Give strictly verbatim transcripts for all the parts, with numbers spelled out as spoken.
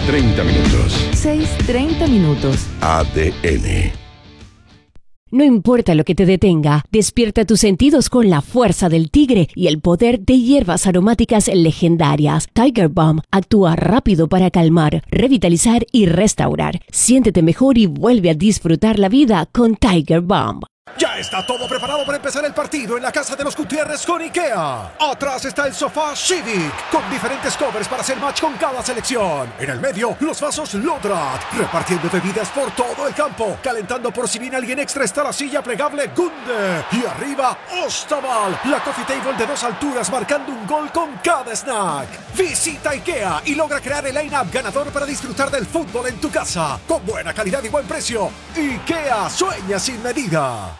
treinta minutos. seis, treinta minutos. A D N. No importa lo que te detenga, despierta tus sentidos con la fuerza del tigre y el poder de hierbas aromáticas legendarias. Tiger Balm actúa rápido para calmar, revitalizar y restaurar. Siéntete mejor y vuelve a disfrutar la vida con Tiger Balm. Ya está todo preparado para empezar el partido en la casa de los Gutiérrez con IKEA. Atrás está el sofá Civic, con diferentes covers para hacer match con cada selección. En el medio, los vasos Lodrat, repartiendo bebidas por todo el campo. Calentando por si viene alguien extra está la silla plegable Gunde. Y arriba, Ostaval, la coffee table de dos alturas marcando un gol con cada snack. Visita IKEA y logra crear el line-up ganador para disfrutar del fútbol en tu casa. Con buena calidad y buen precio. IKEA, sueña sin medida.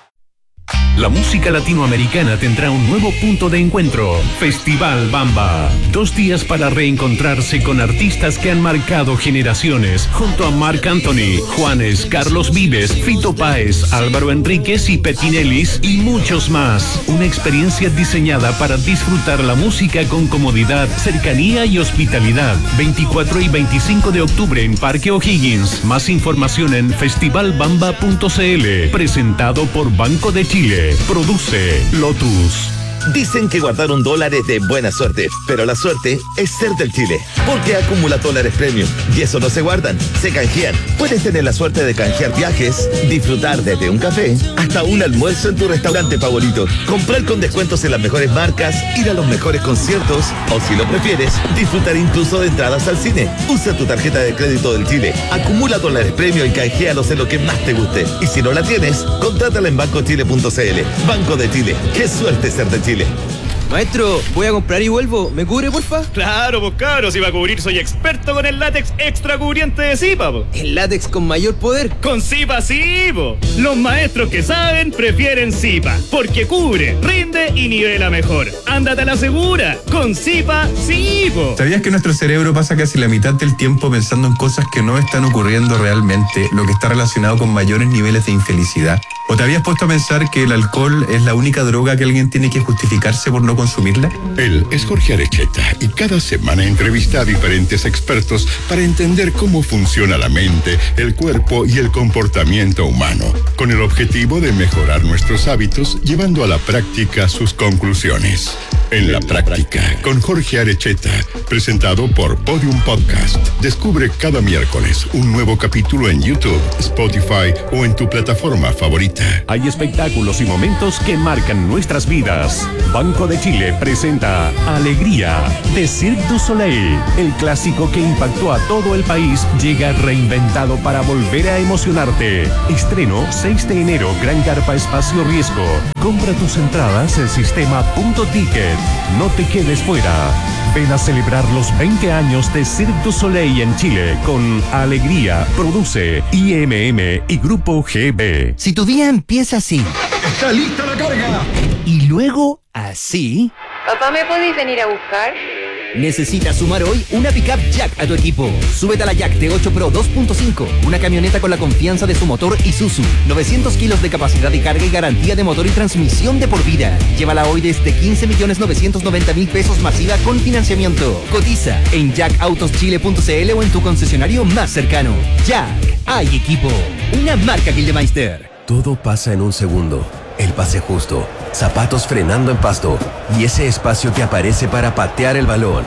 La música latinoamericana tendrá un nuevo punto de encuentro. Festival Bamba. Dos días para reencontrarse con artistas que han marcado generaciones. Junto a Marc Anthony, Juanes, Carlos Vives, Fito Páez, Álvaro Enríquez y Petinelis y muchos más. Una experiencia diseñada para disfrutar la música con comodidad, cercanía y hospitalidad. veinticuatro y veinticinco de octubre en Parque O'Higgins. Más información en festival bamba punto c l. Presentado por Banco de Chile. Produce Lotus. Dicen que guardaron dólares de buena suerte, pero la suerte es ser del Chile, porque acumula dólares premium y eso no se guardan, se canjean. Puedes tener la suerte de canjear viajes, disfrutar desde un café hasta un almuerzo en tu restaurante favorito, comprar con descuentos en las mejores marcas, ir a los mejores conciertos o, si lo prefieres, disfrutar incluso de entradas al cine. Usa tu tarjeta de crédito del Chile, acumula dólares premium y canjealos en lo que más te guste. Y si no la tienes, contrátala en banco chile punto c l. Banco de Chile, qué suerte ser de Chile. Maestro, voy a comprar y vuelvo. ¿Me cubre, porfa? Claro, pues cabros, si va a cubrir soy experto con el látex extra cubriente de Zipa, po. ¿El látex con mayor poder? Con Zipa sí, po. Los maestros que saben prefieren Zipa, porque cubre, rinde y nivela mejor. Ándate a la segura, con Zipa sí, po. ¿Sabías que nuestro cerebro pasa casi la mitad del tiempo pensando en cosas que no están ocurriendo realmente, lo que está relacionado con mayores niveles de infelicidad? ¿O te habías puesto a pensar que el alcohol es la única droga que alguien tiene que justificarse por no consumirla? Él es Jorge Arecheta y cada semana entrevista a diferentes expertos para entender cómo funciona la mente, el cuerpo y el comportamiento humano, con el objetivo de mejorar nuestros hábitos llevando a la práctica sus conclusiones. En la práctica, con Jorge Arecheta, presentado por Podium Podcast. Descubre cada miércoles un nuevo capítulo en YouTube, Spotify o en tu plataforma favorita. Hay espectáculos y momentos que marcan nuestras vidas. Banco de Chile presenta Alegría de Cirque du Soleil. El clásico que impactó a todo el país llega reinventado para volver a emocionarte. Estreno seis de enero, Gran Carpa Espacio Riesgo. Compra tus entradas en sistema punto ticket. No te quedes fuera. Ven a celebrar los veinte años de Cirque du Soleil en Chile con Alegría. Produce I M M y Grupo G B. Si tu día empieza así. ¡Está lista la carga! Y luego así. Papá, ¿me podéis venir a buscar? Necesitas sumar hoy una pickup Jack a tu equipo. Súbete a la Jack T ocho Pro dos punto cinco, una camioneta con la confianza de su motor Isuzu, novecientos kilos de capacidad de carga y garantía de motor y transmisión de por vida. Llévala hoy desde quince millones novecientos noventa mil pesos masiva con financiamiento. Cotiza en jack autos chile punto c l o en tu concesionario más cercano. Jack, hay equipo. Una marca Gildemeister. Todo pasa en un segundo. El pase justo, zapatos frenando en pasto y ese espacio que aparece para patear el balón.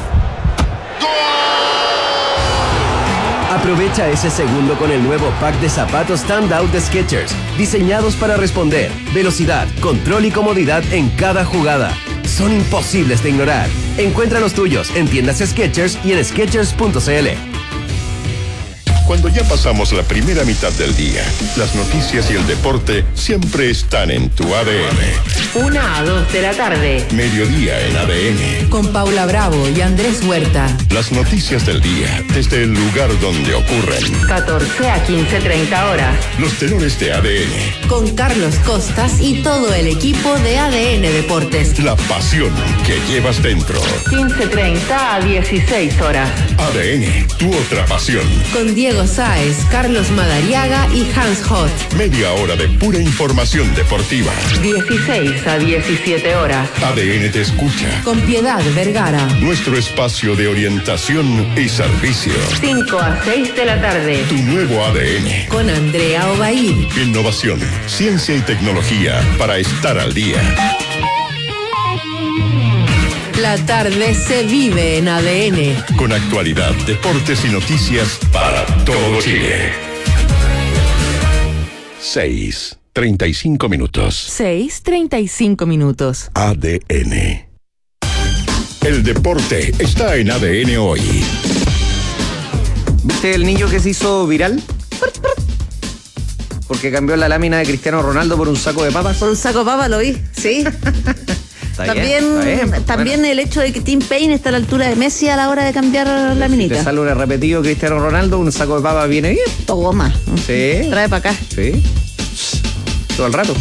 Aprovecha ese segundo con el nuevo pack de zapatos Standout de Skechers, diseñados para responder, velocidad, control y comodidad en cada jugada. Son imposibles de ignorar. Encuentra los tuyos en tiendas Skechers y en skechers punto c l. Cuando ya pasamos la primera mitad del día, las noticias y el deporte siempre están en tu A D N. Una a dos de la tarde. Mediodía en A D N. Con Paula Bravo y Andrés Huerta. Las noticias del día desde el lugar donde ocurren. catorce a quince treinta horas. Los tenores de A D N. Con Carlos Costas y todo el equipo de A D N Deportes. La pasión que llevas dentro. quince treinta a dieciséis horas. A D N, tu otra pasión. Con Diego Diego Sáez, Carlos Madariaga y Hans Hot. Media hora de pura información deportiva. dieciséis a diecisiete horas. A D N te escucha. Con Piedad Vergara. Nuestro espacio de orientación y servicio. cinco a seis de la tarde. Tu nuevo A D N. Con Andrea Obaid. Innovación, ciencia y tecnología para estar al día. La tarde se vive en A D N. Con actualidad, deportes y noticias para todo Chile. seis, treinta y cinco minutos. seis, treinta y cinco minutos. A D N. El deporte está en A D N hoy. ¿Viste el niño que se hizo viral? Porque cambió la lámina de Cristiano Ronaldo por un saco de papas. Por un saco de papas lo vi, sí. Está también bien, está bien, también bueno. El hecho de que Tim Payne está a la altura de Messi a la hora de cambiar la minita. Si te sale un repetido Cristiano Ronaldo, un saco de papas viene bien. Toma. Sí. Trae para acá. Sí. Todo el rato.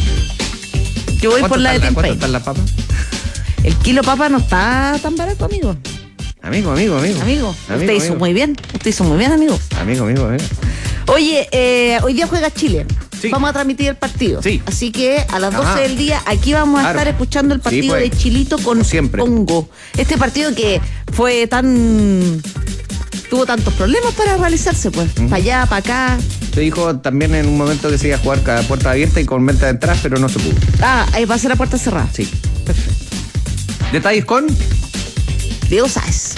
Yo voy por la de Tim ¿Cuánto Payne. están las papas? El kilo papa no está tan barato, amigo. Amigo, amigo, amigo. Amigo. Amigo, Usted hizo amigo. muy bien. Usted hizo muy bien, amigo. Amigo, amigo, amigo. Oye, eh, hoy día juega Chile. Sí. Vamos a transmitir el partido. Sí. Así que a las doce Ajá. del día aquí vamos a Claro. estar escuchando el Sí, partido pues. de Chilito con siempre. Congo. Este partido que fue tan... tuvo tantos problemas para realizarse, pues. Ujú. Para allá, para acá. Se dijo también en un momento que se iba a jugar cada puerta abierta y con venta de entradas, pero no se pudo. Ah, ahí va a ser la puerta cerrada. Sí. Perfecto. Detalles con Diego Sáez.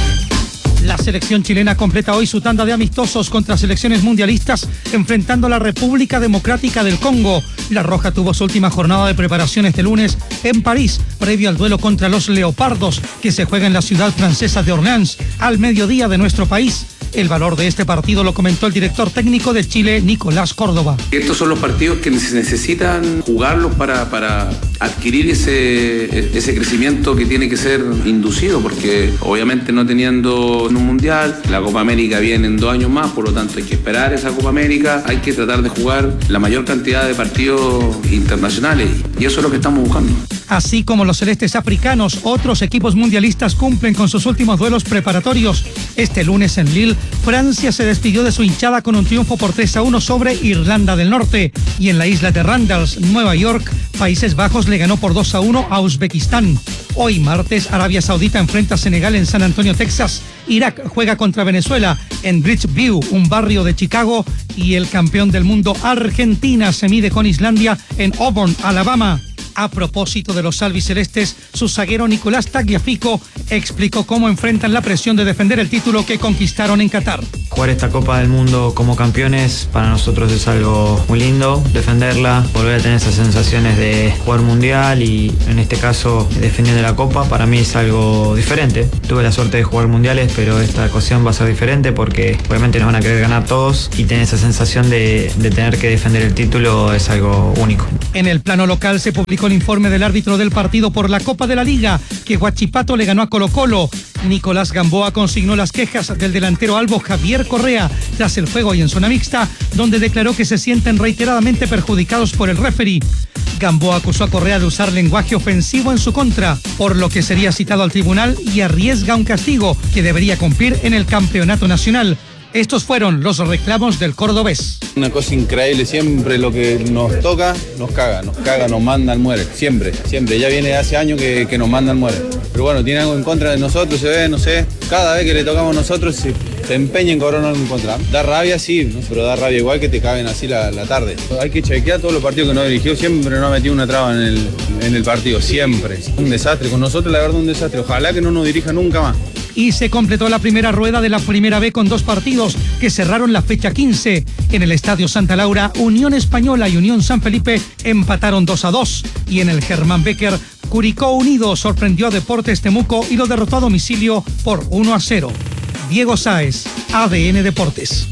La selección chilena completa hoy su tanda de amistosos contra selecciones mundialistas enfrentando a la República Democrática del Congo. La Roja tuvo su última jornada de preparación este lunes en París, previo al duelo contra los Leopardos, que se juega en la ciudad francesa de Orleans, al mediodía de nuestro país. El valor de este partido lo comentó el director técnico de Chile, Nicolás Córdoba. Estos son los partidos que se necesitan jugarlos para, para adquirir ese, ese crecimiento que tiene que ser inducido, porque obviamente no teniendo un mundial, la Copa América viene en dos años más, por lo tanto hay que esperar esa Copa América, hay que tratar de jugar la mayor cantidad de partidos internacionales y eso es lo que estamos buscando. Así como los celestes africanos, otros equipos mundialistas cumplen con sus últimos duelos preparatorios. Este lunes en Lille, Francia se despidió de su hinchada con un triunfo por tres a uno sobre Irlanda del Norte. Y en la isla de Randalls, Nueva York, Países Bajos le ganó por dos a uno a Uzbekistán. Hoy martes, Arabia Saudita enfrenta a Senegal en San Antonio, Texas. Irak juega contra Venezuela en Bridgeview, un barrio de Chicago. Y el campeón del mundo, Argentina, se mide con Islandia en Auburn, Alabama. A propósito de los albicelestes, su zaguero Nicolás Tagliafico explicó cómo enfrentan la presión de defender el título que conquistaron en Qatar. Jugar esta Copa del Mundo como campeones para nosotros es algo muy lindo, defenderla, volver a tener esas sensaciones de jugar mundial y en este caso defendiendo la Copa para mí es algo diferente. Tuve la suerte de jugar mundiales, pero esta ocasión va a ser diferente porque obviamente nos van a querer ganar todos y tener esa sensación de, de tener que defender el título es algo único. En el plano local se publicó el informe del árbitro del partido por la Copa de la Liga, que Huachipato le ganó a Colo-Colo. Nicolás Gamboa consignó las quejas del delantero albo Javier Correa tras el juego y en zona mixta, donde declaró que se sienten reiteradamente perjudicados por el referee. Gamboa acusó a Correa de usar lenguaje ofensivo en su contra, por lo que sería citado al tribunal y arriesga un castigo que debería cumplir en el campeonato nacional. Estos fueron los reclamos del cordobés. Una cosa increíble, siempre lo que nos toca, nos caga, nos caga, nos mandan, muere, siempre, siempre, ya viene hace años que, que nos mandan, muere. Pero bueno, tiene algo en contra de nosotros, se ve, no sé, cada vez que le tocamos a nosotros se, se empeña en cobrar algo en contra. Da rabia, sí, ¿no? Pero da rabia igual que te caguen así la, la tarde. Hay que chequear todos los partidos que nos dirigió, siempre nos ha metido una traba en el, en el partido, siempre. Un desastre, con nosotros la verdad un desastre, ojalá que no nos dirija nunca más. Y se completó la primera rueda de la Primera B con dos partidos que cerraron la fecha quince. En el Estadio Santa Laura, Unión Española y Unión San Felipe empataron dos a dos. Y en el Germán Becker, Curicó Unido sorprendió a Deportes Temuco y lo derrotó a domicilio por uno a cero. Diego Sáez, A D N Deportes.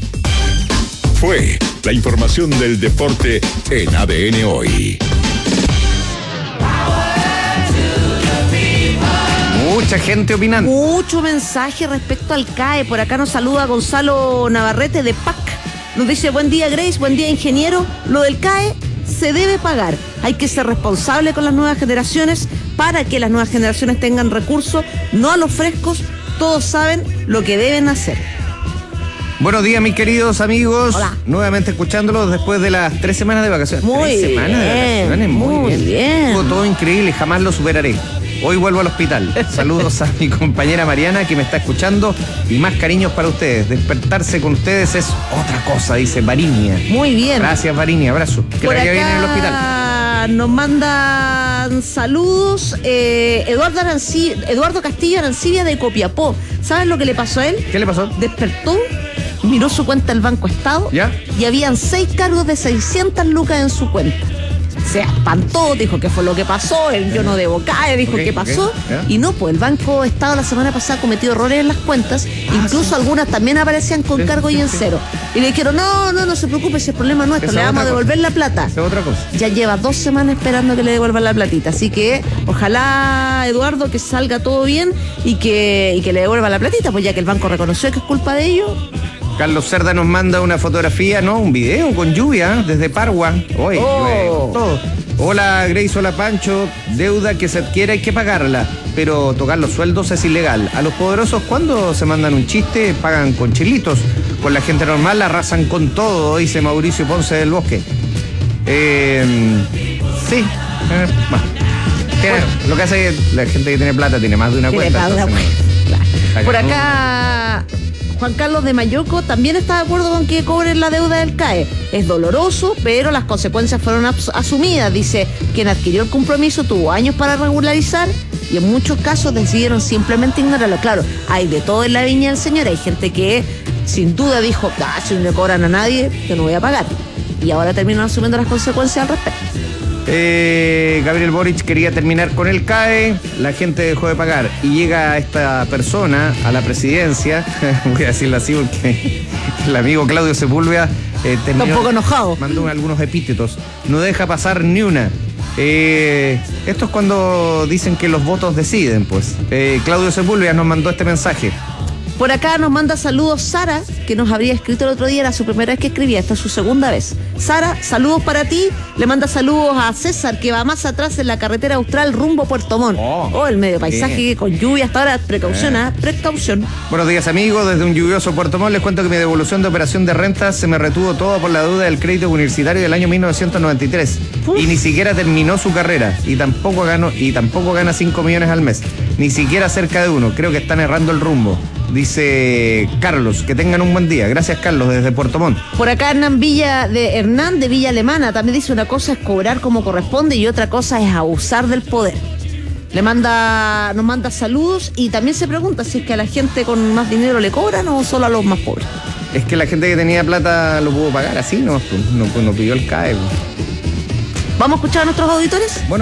Fue la información del deporte en A D N Hoy. Mucha gente opinando. Mucho mensaje respecto al C A E. Por acá nos saluda Gonzalo Navarrete de P A C. Nos dice, buen día Grace, buen día ingeniero. Lo del C A E se debe pagar. Hay que ser responsable con las nuevas generaciones para que las nuevas generaciones tengan recursos, no a los frescos. Todos saben lo que deben hacer. Buenos días, mis queridos amigos. Hola. Nuevamente escuchándolos después de las tres semanas de vacaciones. Muy tres semanas bien, de vacaciones, muy, muy bien. bien. Estuvo todo increíble y jamás lo superaré. Hoy vuelvo al hospital. Saludos a mi compañera Mariana que me está escuchando y más cariños para ustedes. Despertarse con ustedes es otra cosa, dice Varinia. Muy bien. Gracias, Varinia. Abrazo. Que Por la vaya acá bien en el hospital. nos mandan saludos eh, Eduardo, Aranci- Eduardo Castillo Arancibia de Copiapó. ¿Sabes lo que le pasó a él? ¿Qué le pasó? Despertó, miró su cuenta del Banco Estado. ¿Ya? Y habían seis cargos de seiscientas lucas en su cuenta. Se espantó, dijo que fue lo que pasó, el yo no debo caer, dijo Okay, qué pasó. okay, yeah. Y no, pues el Banco Estado la semana pasada cometió errores en las cuentas, Ah, incluso sí. algunas también aparecían con Sí, cargo sí, y en sí. cero. Y le dijeron, no, no, no se preocupe, si es problema nuestro, Esa le es vamos a otra devolver cosa. la plata. Esa es otra cosa. Ya lleva dos semanas esperando que le devuelvan la platita, así que ojalá, Eduardo, que salga todo bien y que, y que le devuelva la platita, pues ya que el banco reconoció que es culpa de ellos. Carlos Cerda nos manda una fotografía, no, un video con lluvia desde Pargua. Hoy, Oh. todo. Hola Grace, hola Pancho. Deuda que se adquiere hay que pagarla, pero tocar los sueldos es ilegal. A los poderosos, cuando se mandan un chiste, pagan con chilitos. Con la gente normal la arrasan con todo, dice Mauricio Ponce del Bosque. Eh, sí. Eh, bueno. Tiene- Lo que hace es que la gente que tiene plata tiene más de una Tiene cuenta. más de una entonces no- Por acá, Juan Carlos de Mayoco también está de acuerdo con que cobren la deuda del C A E. Es doloroso, pero las consecuencias fueron abs- asumidas. Dice, quien adquirió el compromiso tuvo años para regularizar y en muchos casos decidieron simplemente ignorarlo. Claro, hay de todo en la viña del señor. Hay gente que sin duda dijo, ah, si no le cobran a nadie, yo no voy a pagar. Y ahora terminan asumiendo las consecuencias al respecto. Eh, Gabriel Boric quería terminar con el C A E, la gente dejó de pagar y llega esta persona a la presidencia, voy a decirlo así porque el amigo Claudio Sepúlveda eh, terminó, Está un poco enojado. mandó algunos epítetos, no deja pasar ni una. Eh, esto es cuando dicen que los votos deciden, pues. Eh, Claudio Sepúlveda nos mandó este mensaje. Por acá nos manda saludos Sara, que nos habría escrito el otro día, era su primera vez que escribía, esta es su segunda vez. Sara, saludos para ti. Le manda saludos a César, que va más atrás en la carretera austral rumbo a Puerto Montt. Oh, oh el medio paisaje bien. con lluvia hasta ahora. Precaución, ¿eh? Precaución. Buenos días amigos, desde un lluvioso Puerto Montt les cuento que mi devolución de operación de renta se me retuvo toda por la deuda del crédito universitario del año mil novecientos noventa y tres. Uf. Y ni siquiera terminó su carrera y tampoco ganó y tampoco gana cinco millones al mes, ni siquiera cerca de uno. Creo que están errando el rumbo. Dice Carlos, que tengan un buen día. Gracias Carlos, desde Puerto Montt. Por acá Hernán Villa de Hernán de Villa Alemana también dice, una cosa es cobrar como corresponde y otra cosa es abusar del poder. Le manda, nos manda saludos y también se pregunta si es que a la gente con más dinero le cobran o solo a los más pobres. Es que la gente que tenía plata lo pudo pagar así, no, no, no, no pidió el C A E. ¿Vamos a escuchar a nuestros auditores? Bueno.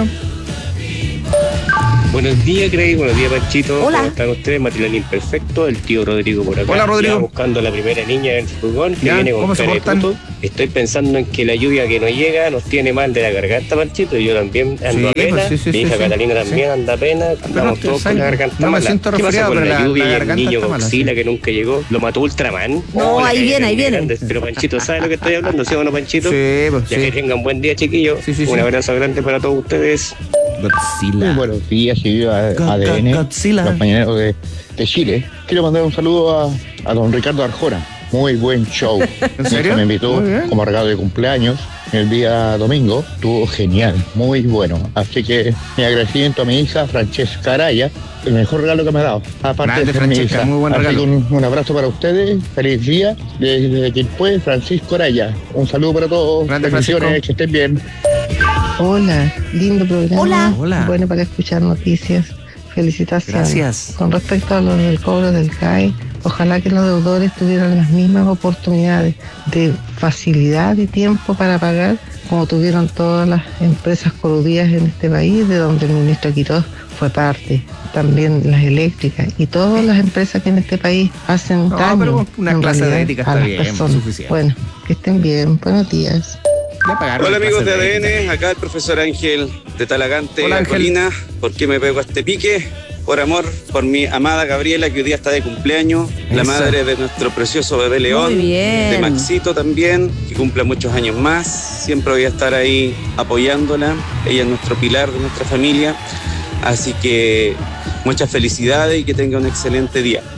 Buenos días, Grey. Buenos días, Panchito. Hola. ¿Cómo están ustedes? Matrimonio Imperfecto, el tío Rodrigo por acá. Hola, Rodrigo. Ya buscando a la primera niña del furgón que ¿Ya? viene con ¿Cómo se cara de portan? tuto. Estoy pensando en que la lluvia que nos llega nos tiene mal de la garganta, Panchito. Yo también ando Sí, a pena. pues, sí, sí, Mi sí, hija sí. Catalina también Sí. anda a pena. Andamos no, todos ¿sabes? con la garganta No me mala. siento ¿Qué pasa resfriado, con pero la la- lluvia la y el garganta niño está mala, Godzilla sí. que nunca llegó? Lo mató Ultraman. No, Oh, la ahí calle viene, ahí grande, viene. grande. Pero Panchito, ¿sabe lo que estoy hablando? ¿Sí o no, Panchito? Sí, pues, Ya sí. que tengan buen día, chiquillos. Sí, sí, Un sí. abrazo grande para todos ustedes. Godzilla. Muy buenos días, querido A- Go- A D N, Go- Godzilla. los mañaneros de, de Chile. Quiero mandar un saludo a, a don Ricardo Arjona. Muy buen show. ¿En serio? Me invitó Muy bien. como regalo de cumpleaños el día domingo. Estuvo genial, muy bueno. Así que mi agradecimiento a mi hija Francesca Araya, el mejor regalo que me ha dado. Aparte Grande, de ser mi Francesca, hija. muy buen Así regalo. que un, un abrazo para ustedes. Feliz día. Desde Quilpué, Francisco Araya. Un saludo para todos. Grande, Bendiciones, Francisco. que estén bien. Hola, lindo programa. Hola. Hola. Bueno para escuchar noticias. Felicitaciones. Gracias. Con respecto a lo del cobro del C A E, ojalá que los deudores tuvieran las mismas oportunidades de facilidad y tiempo para pagar como tuvieron todas las empresas coludidas en este país, de donde el ministro Quirós fue parte, también las eléctricas y todas las empresas que en este país hacen No, daño. pero una en clase de realidad, ética a está las bien, personas. suficiente. Bueno, que estén bien. Buenos días. Ya pagaron Hola el amigos de pase A D ética. N, acá el profesor Ángel de Talagante, Hola, Ángel. Colina. ¿Por qué me pego a este pique? Por amor, por mi amada Gabriela, que hoy día está de cumpleaños, la Esa. madre de nuestro precioso bebé León, Muy bien. de Maxito también, que cumple muchos años más. Siempre voy a estar ahí apoyándola. Ella es nuestro pilar de nuestra familia. Así que muchas felicidades y que tenga un excelente día.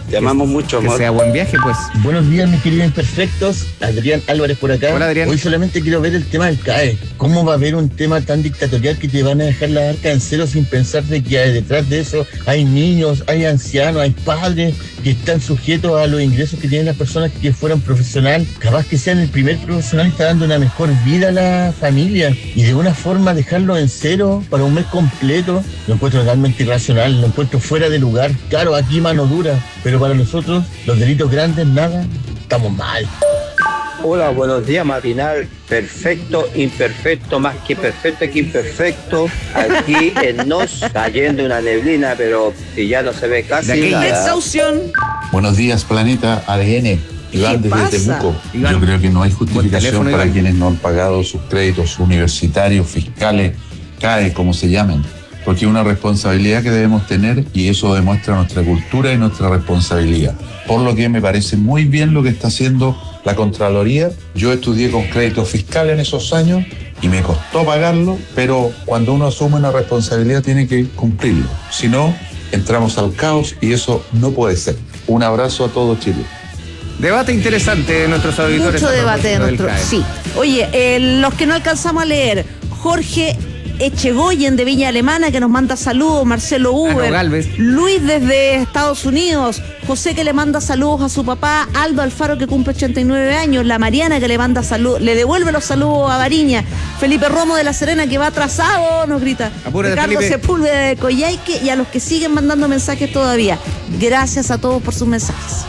Te amamos mucho, amor. Que sea buen viaje, pues. Buenos días, mis queridos imperfectos. Adrián Álvarez por acá. Hola, Adrián. Hoy solamente quiero ver el tema del C A E. ¿Cómo va a haber un tema tan dictatorial que te van a dejar la arca en cero sin pensar de que detrás de eso hay niños, hay ancianos, hay padres que están sujetos a los ingresos que tienen las personas que fueron profesional? Capaz que sean el primer profesional y está dando una mejor vida a la familia. Y de una forma dejarlo en cero para un mes completo, lo encuentro totalmente irracional, lo encuentro fuera de lugar. Claro, aquí mano dura, pero para nosotros, los delitos grandes, nada, estamos mal. Hola, buenos días, matinal. Perfecto, imperfecto, más que perfecto que imperfecto. Aquí en Nos, cayendo una neblina, pero que ya no se ve casi nada. Exhaustión. Buenos días, planeta A D N. Iván desde pasa? Temuco. Iván. Yo creo que no hay justificación teléfono, para Iván. quienes no han pagado sus créditos universitarios, fiscales, C A E, como se llamen. Porque es una responsabilidad que debemos tener y eso demuestra nuestra cultura y nuestra responsabilidad. Por lo que me parece muy bien lo que está haciendo la Contraloría. Yo estudié con créditos fiscales en esos años y me costó pagarlo, pero cuando uno asume una responsabilidad tiene que cumplirlo. Si no, entramos al caos y eso no puede ser. Un abrazo a todo Chile. Debate interesante de nuestros auditores. Mucho a debate de propósito nuestro. del C A E. Sí. Oye, eh, los que no alcanzamos a leer, Jorge Echegoyen de Viña Alemana, que nos manda saludos, Marcelo Uber, Ano Galvez. Luis desde Estados Unidos, José que le manda saludos a su papá, Aldo Alfaro que cumple ochenta y nueve años, la Mariana que le manda saludos, le devuelve los saludos a Bariña, Felipe Romo de La Serena que va atrasado, nos grita, Apúrate, Ricardo Felipe. Sepúlveda de Coyhaique y a los que siguen mandando mensajes todavía. Gracias a todos por sus mensajes.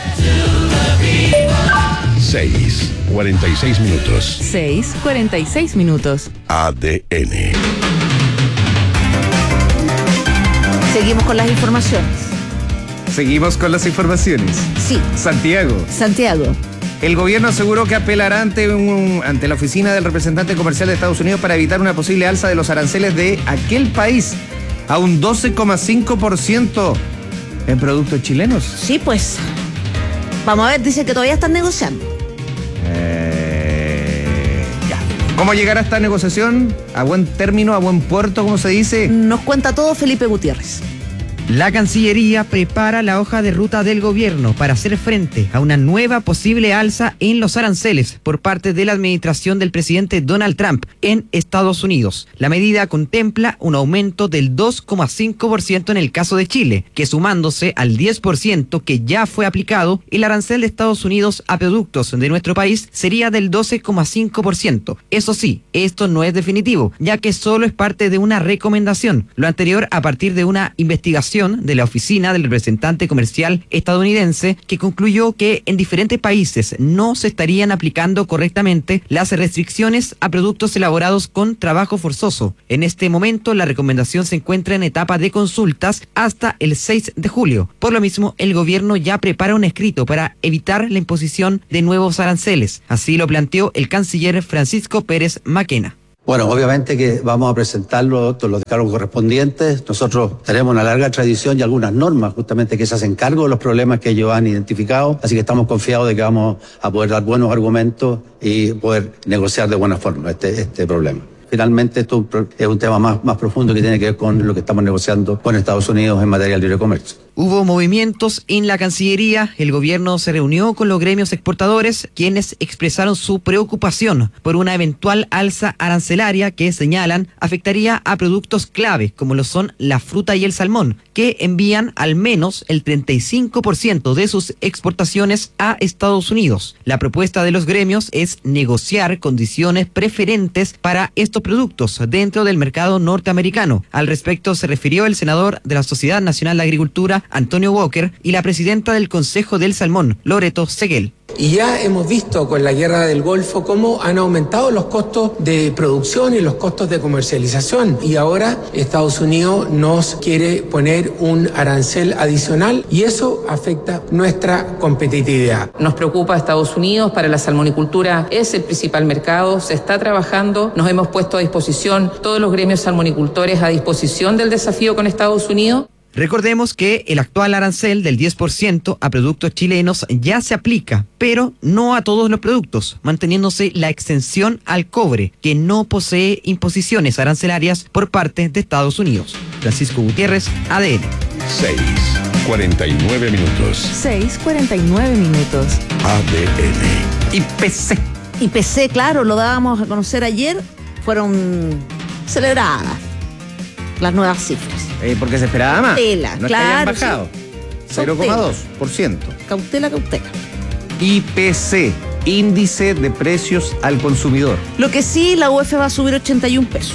seis, cuarenta y seis minutos. seis, cuarenta y seis minutos. A D N. Seguimos con las informaciones. Seguimos con las informaciones. Sí. Santiago. Santiago. El gobierno aseguró que apelará ante, un, ante la oficina del representante comercial de Estados Unidos para evitar una posible alza de los aranceles de aquel país a un doce coma cinco por ciento en productos chilenos. Sí, pues. Vamos a ver, dice que todavía están negociando. Eh, ya. ¿Cómo llegar a esta negociación? ¿A buen término, a buen puerto, como se dice? Nos cuenta todo Felipe Gutiérrez. La Cancillería prepara la hoja de ruta del gobierno para hacer frente a una nueva posible alza en los aranceles por parte de la administración del presidente Donald Trump en Estados Unidos. La medida contempla un aumento del dos coma cinco por ciento en el caso de Chile, que sumándose al diez por ciento que ya fue aplicado, el arancel de Estados Unidos a productos de nuestro país sería del doce coma cinco por ciento. Eso sí, esto no es definitivo, ya que solo es parte de una recomendación, lo anterior a partir de una investigación de la oficina del representante comercial estadounidense que concluyó que en diferentes países no se estarían aplicando correctamente las restricciones a productos elaborados con trabajo forzoso. En este momento la recomendación se encuentra en etapa de consultas hasta el seis de julio. Por lo mismo, el gobierno ya prepara un escrito para evitar la imposición de nuevos aranceles. Así lo planteó el canciller Francisco Pérez Maquena. Bueno, obviamente que vamos a presentarlo, todos los cargos correspondientes. Nosotros tenemos una larga tradición y algunas normas justamente que se hacen cargo de los problemas que ellos han identificado. Así que estamos confiados de que vamos a poder dar buenos argumentos y poder negociar de buena forma este, este problema. Finalmente, esto es un tema más, más profundo que tiene que ver con lo que estamos negociando con Estados Unidos en materia de libre comercio. Hubo movimientos en la Cancillería, el gobierno se reunió con los gremios exportadores, quienes expresaron su preocupación por una eventual alza arancelaria que señalan afectaría a productos clave como lo son la fruta y el salmón, que envían al menos el treinta y cinco por ciento de sus exportaciones a Estados Unidos. La propuesta de los gremios es negociar condiciones preferentes para estos productos dentro del mercado norteamericano. Al respecto se refirió el senador de la Sociedad Nacional de Agricultura, Antonio Walker, y la presidenta del Consejo del Salmón, Loreto Seguel. Y ya hemos visto con la guerra del Golfo cómo han aumentado los costos de producción y los costos de comercialización. Y ahora Estados Unidos nos quiere poner un arancel adicional y eso afecta nuestra competitividad. Nos preocupa Estados Unidos, para la salmonicultura es el principal mercado, se está trabajando, nos hemos puesto a disposición todos los gremios salmonicultores a disposición del desafío con Estados Unidos. Recordemos que el actual arancel del diez por ciento a productos chilenos ya se aplica, pero no a todos los productos, manteniéndose la exención al cobre, que no posee imposiciones arancelarias por parte de Estados Unidos. Francisco Gutiérrez, A D N. seis, cuarenta y nueve minutos. seis cuarenta y nueve minutos. A D N. I P C. I P C, claro, lo dábamos a conocer ayer. Fueron celebradas las nuevas cifras. Eh, porque se esperaba más. Cautela, no claro. Es que hayan bajado. Sí. cero coma dos por ciento. Cautela, cautela. I P C, índice de precios al consumidor. Lo que sí, la U F va a subir ochenta y un pesos.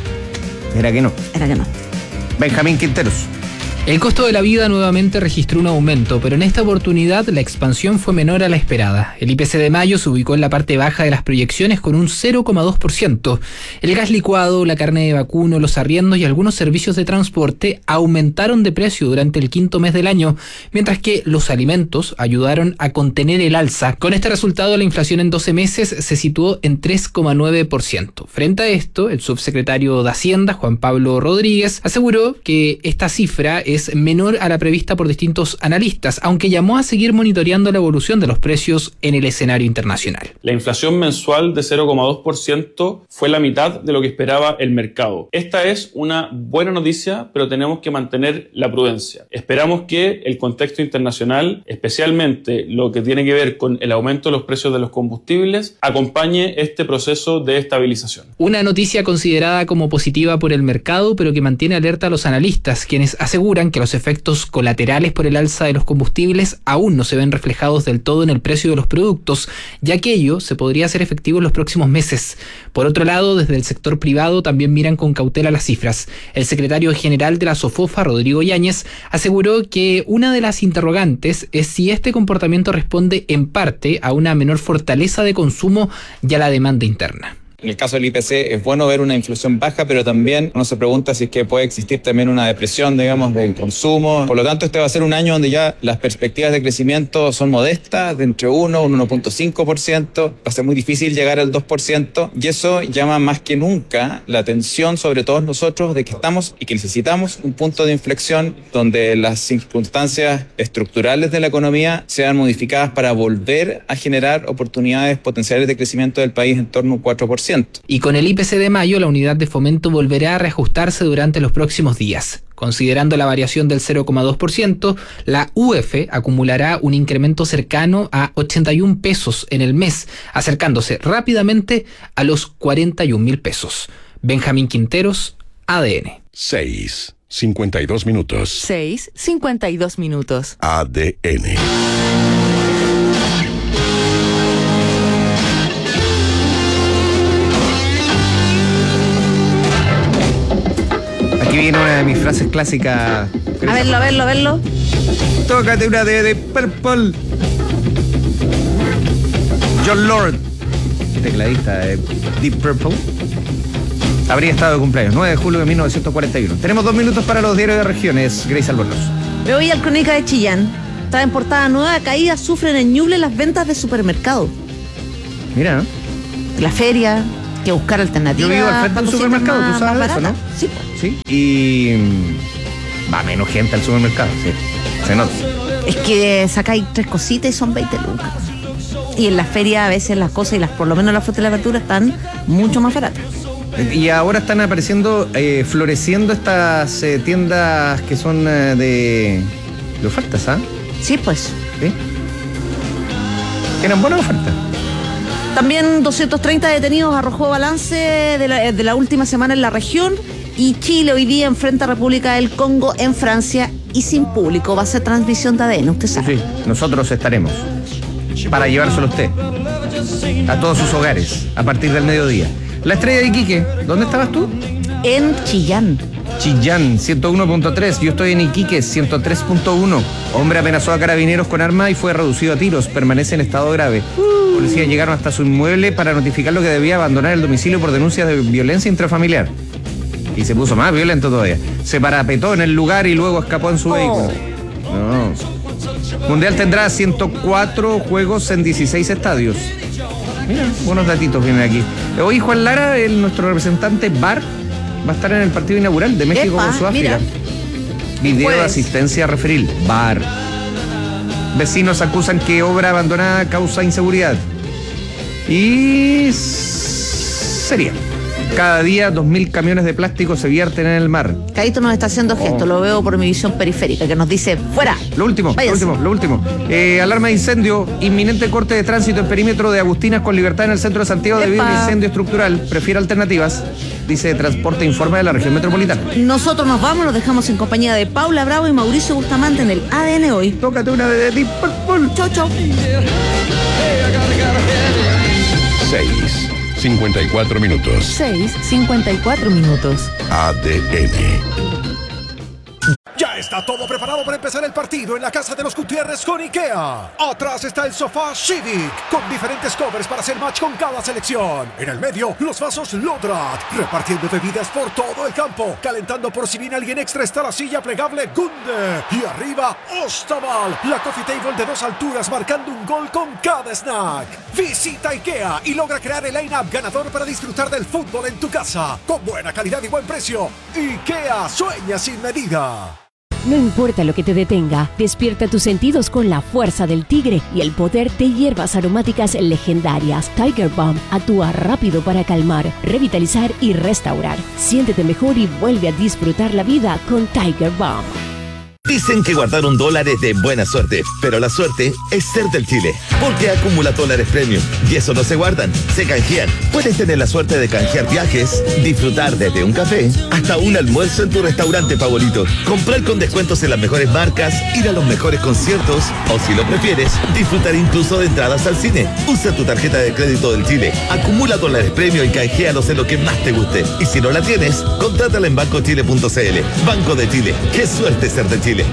Era que no. Era que no. Benjamín Quinteros. El costo de la vida nuevamente registró un aumento, pero en esta oportunidad la expansión fue menor a la esperada. El I P C de mayo se ubicó en la parte baja de las proyecciones con un cero coma dos por ciento. El gas licuado, la carne de vacuno, los arriendos y algunos servicios de transporte aumentaron de precio durante el quinto mes del año, mientras que los alimentos ayudaron a contener el alza. Con este resultado, la inflación en doce meses se situó en tres coma nueve por ciento. Frente a esto, el subsecretario de Hacienda, Juan Pablo Rodríguez, aseguró que esta cifra es es menor a la prevista por distintos analistas, aunque llamó a seguir monitoreando la evolución de los precios en el escenario internacional. La inflación mensual de cero coma dos por ciento fue la mitad de lo que esperaba el mercado. Esta es una buena noticia, pero tenemos que mantener la prudencia. Esperamos que el contexto internacional, especialmente lo que tiene que ver con el aumento de los precios de los combustibles, acompañe este proceso de estabilización. Una noticia considerada como positiva por el mercado, pero que mantiene alerta a los analistas, quienes aseguran que los efectos colaterales por el alza de los combustibles aún no se ven reflejados del todo en el precio de los productos, ya que ello se podría hacer efectivo en los próximos meses. Por otro lado, desde el sector privado también miran con cautela las cifras. El secretario general de la SOFOFA, Rodrigo Yáñez, aseguró que una de las interrogantes es si este comportamiento responde en parte a una menor fortaleza de consumo y a la demanda interna. En el caso del I P C es bueno ver una inflación baja, pero también uno se pregunta si es que puede existir también una depresión, digamos, del consumo. Por lo tanto, este va a ser un año donde ya las perspectivas de crecimiento son modestas, de entre uno, un uno punto cinco por ciento. Va a ser muy difícil llegar al dos por ciento y eso llama más que nunca la atención sobre todos nosotros de que estamos y que necesitamos un punto de inflexión donde las circunstancias estructurales de la economía sean modificadas para volver a generar oportunidades potenciales de crecimiento del país en torno a un cuatro por ciento. Y con el I P C de mayo, la unidad de fomento volverá a reajustarse durante los próximos días. Considerando la variación del cero coma dos por ciento, la U F acumulará un incremento cercano a ochenta y un pesos en el mes, acercándose rápidamente a los cuarenta y un mil pesos. Benjamín Quinteros, A D N. seis, cincuenta y dos minutos. seis, cincuenta y dos minutos. A D N. Aquí viene una de mis frases clásicas. A verlo, a verlo, a verlo. Tócate una de, de Purple. John Lord, tecladista de Deep Purple, habría estado de cumpleaños, nueve de julio de mil novecientos cuarenta y uno. Tenemos dos minutos para los diarios de regiones. Grace Albornoz. Me voy al Crónica de Chillán. Está en portada: nueva caída, sufren en Ñuble las ventas de supermercado. Mira, ¿no? La feria, que buscar alternativas. Yo vivo al frente del supermercado, más, tú sabes eso, ¿no? Sí. Sí. Y va menos gente al supermercado, sí. Se nota. Es que sacáis tres cositas y son veinte lucas. Y en la feria a veces las cosas y las, por lo menos las frutas y las verduras están mucho más baratas. Y ahora están apareciendo, eh, floreciendo estas eh, tiendas que son eh, de, de ofertas, ¿ah? ¿eh? Sí, pues. ¿Sí? Tienen buenas ofertas. También doscientos treinta detenidos arrojó balance de la, de la última semana en la región. Y Chile hoy día enfrenta a República del Congo en Francia y sin público. Va a ser transmisión de A D N, usted sabe. Sí, nosotros estaremos para llevárselo a usted a todos sus hogares a partir del mediodía. La Estrella de Iquique, ¿dónde estabas tú? En Chillán. Chillán, ciento uno punto tres. Yo estoy en Iquique, ciento tres punto uno. Hombre amenazó a carabineros con arma y fue reducido a tiros. Permanece en estado grave. Uh. Policías llegaron hasta su inmueble para notificarlo que debía abandonar el domicilio por denuncias de violencia intrafamiliar. Y se puso más violento todavía. Se parapetó en el lugar y luego escapó en su oh. vehículo. No. Mundial tendrá ciento cuatro juegos en dieciséis estadios. Mira, buenos datitos vienen aquí. Hoy Juan Lara, el, nuestro representante V A R, va a estar en el partido inaugural de México Epa, con Sudáfrica. Video de asistencia referil, V A R. Vecinos acusan que obra abandonada causa inseguridad. Y sería. Cada día dos mil camiones de plástico se vierten en el mar. Caíto nos está haciendo gesto, Oh. lo veo por mi visión periférica, que nos dice ¡fuera! Lo último, Váyanse. lo último, lo último. Eh, alarma de incendio, inminente corte de tránsito en perímetro de Agustinas con Libertad en el centro de Santiago debido a un Epa. incendio estructural. Prefiere alternativas, dice Transporte Informa de la región metropolitana. Nosotros nos vamos, nos dejamos en compañía de Paula Bravo y Mauricio Bustamante en el A D N Hoy. Tócate una de Deep Purple. Chau, chau. seis, cincuenta y cuatro minutos. seis, cincuenta y cuatro minutos. A D N. Ya está todo preparado para empezar el partido en la casa de los Gutiérrez con IKEA. Atrás está el sofá Civic, con diferentes covers para hacer match con cada selección. En el medio, los vasos Lodrat, repartiendo bebidas por todo el campo. Calentando por si viene alguien extra está la silla plegable Gunde. Y arriba, Ostaval, la coffee table de dos alturas marcando un gol con cada snack. Visita IKEA y logra crear el line-up ganador para disfrutar del fútbol en tu casa. Con buena calidad y buen precio. IKEA, sueña sin medida. No importa lo que te detenga, despierta tus sentidos con la fuerza del tigre y el poder de hierbas aromáticas legendarias. Tiger Balm actúa rápido para calmar, revitalizar y restaurar. Siéntete mejor y vuelve a disfrutar la vida con Tiger Balm. Dicen que guardar un dólar es de buena suerte, pero la suerte es ser del Chile, porque acumula dólares premium y eso no se guardan, se canjean. Puedes tener la suerte de canjear viajes, disfrutar desde un café hasta un almuerzo en tu restaurante favorito, comprar con descuentos en las mejores marcas, ir a los mejores conciertos o, si lo prefieres, disfrutar incluso de entradas al cine. Usa tu tarjeta de crédito del Chile, acumula dólares premium y canjealos en lo que más te guste. Y si no la tienes, contrátala en banco chile punto c l. Banco de Chile, qué suerte ser de Chile.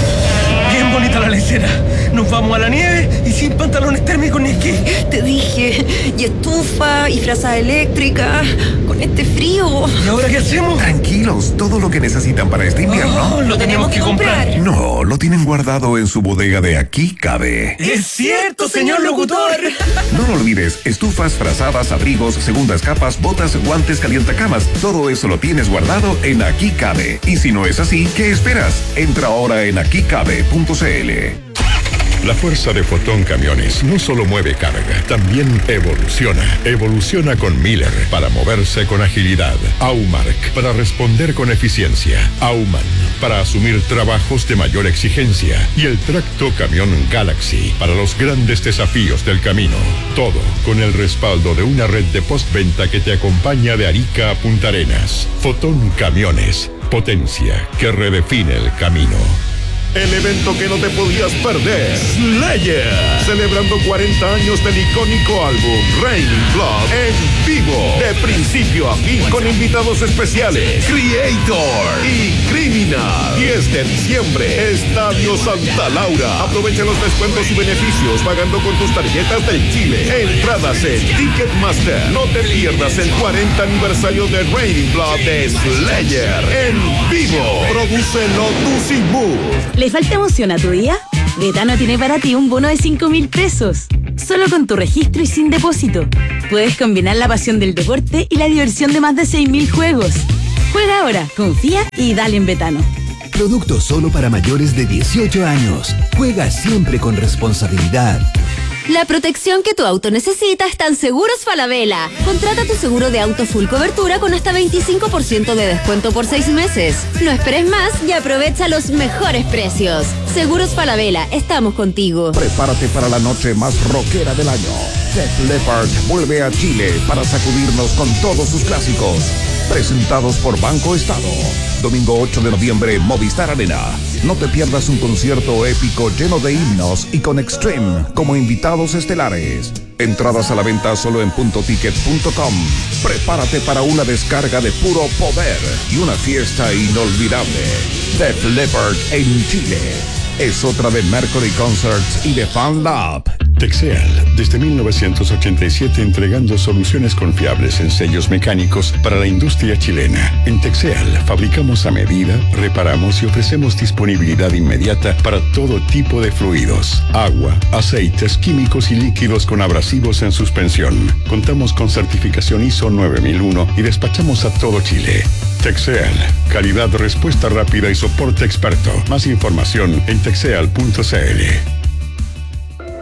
Bien bonita la lecera. Nos vamos a la nieve y sin pantalones térmicos ni esquí. Te dije, y estufa, y frazada eléctrica, con este frío. ¿Y ahora qué hacemos? Tranquilos, todo lo que necesitan para este invierno. Oh, lo tenemos que comprar. No, lo tienen guardado en su bodega de Aquí Cabe. ¡Es cierto, señor locutor! No lo olvides, estufas, frazadas, abrigos, segundas capas, botas, guantes, calientacamas, todo eso lo tienes guardado en Aquí Cabe. Y si no es así, ¿qué esperas? Entra ahora en aquí cabe punto c l. La fuerza de Fotón Camiones no solo mueve carga, también evoluciona. Evoluciona con Miller para moverse con agilidad. Aumark para responder con eficiencia. Auman para asumir trabajos de mayor exigencia. Y el tracto camión Galaxy para los grandes desafíos del camino. Todo con el respaldo de una red de postventa que te acompaña de Arica a Punta Arenas. Fotón Camiones, potencia que redefine el camino. El evento que no te podías perder, Slayer, celebrando cuarenta años del icónico álbum Raining Blood en vivo, de principio a fin, con invitados especiales, Creator y Criminal. diez de diciembre, Estadio Santa Laura. Aprovecha los descuentos y beneficios pagando con tus tarjetas del Chile. Entradas en Ticketmaster. No te pierdas el cuarenta aniversario de Raining Blood de Slayer en vivo. Produce Lotus y Mood. ¿Le falta emoción a tu día? Betano tiene para ti un bono de cinco mil pesos. Solo con tu registro y sin depósito. Puedes combinar la pasión del deporte y la diversión de más de seis mil juegos. Juega ahora, confía y dale en Betano. Producto solo para mayores de dieciocho años. Juega siempre con responsabilidad. La protección que tu auto necesita está en Seguros Falabella. Contrata tu seguro de auto full cobertura con hasta veinticinco por ciento de descuento por seis meses. No esperes más y aprovecha los mejores precios. Seguros Falabella, estamos contigo. Prepárate para la noche más rockera del año. Def Leppard vuelve a Chile para sacudirnos con todos sus clásicos. Presentados por Banco Estado. Domingo ocho de noviembre, Movistar Arena. No te pierdas un concierto épico lleno de himnos y con Extreme como invitados estelares. Entradas a la venta solo en punto ticket punto com. Prepárate para una descarga de puro poder y una fiesta inolvidable. Def Leppard en Chile. Es otra de Mercury Concerts y de Fan Lab. Texeal, desde mil novecientos ochenta y siete entregando soluciones confiables en sellos mecánicos para la industria chilena. En Texeal fabricamos a medida, reparamos y ofrecemos disponibilidad inmediata para todo tipo de fluidos, agua, aceites, químicos y líquidos con abrasivos en suspensión. Contamos con certificación I S O nueve mil uno y despachamos a todo Chile. Texeal, calidad, respuesta rápida y soporte experto. Más información en texeal punto c l.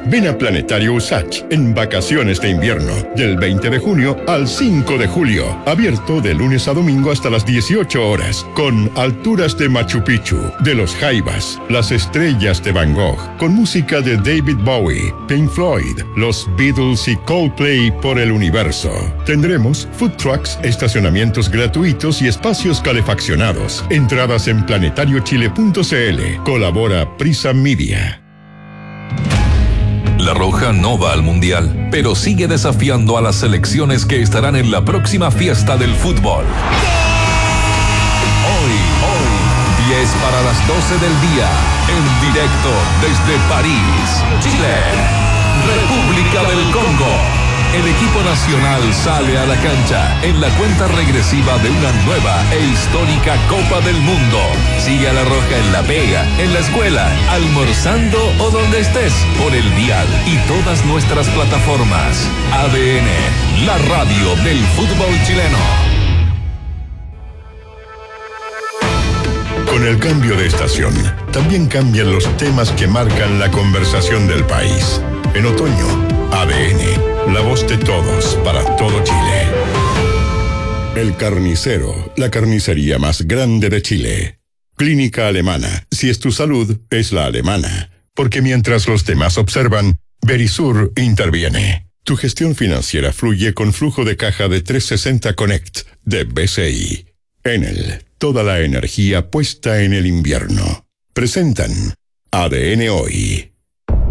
Ven a Planetario Usach en vacaciones de invierno, del veinte de junio al cinco de julio. Abierto de lunes a domingo hasta las dieciocho horas, con alturas de Machu Picchu, de los Jaivas, las estrellas de Van Gogh, con música de David Bowie, Pink Floyd, los Beatles y Coldplay por el universo. Tendremos food trucks, estacionamientos gratuitos y espacios calefaccionados. Entradas en planetario chile punto c l. Colabora Prisa Media. La Roja no va al Mundial, pero sigue desafiando a las selecciones que estarán en la próxima fiesta del fútbol. Hoy, hoy, diez para las doce del día, en directo desde París, Chile, República del Congo. El equipo nacional sale a la cancha en la cuenta regresiva de una nueva e histórica Copa del Mundo. Sigue a La Roja en la pega, en la escuela, almorzando o donde estés, por el dial y todas nuestras plataformas. A D N, la radio del fútbol chileno. Con el cambio de estación, también cambian los temas que marcan la conversación del país. En otoño, A D N. La voz de todos, para todo Chile. El Carnicero, la carnicería más grande de Chile. Clínica Alemana, si es tu salud, es la alemana. Porque mientras los demás observan, Verisur interviene. Tu gestión financiera fluye con flujo de caja de trescientos sesenta Connect de B C I. Enel, toda la energía puesta en el invierno. Presentan A D N Hoy.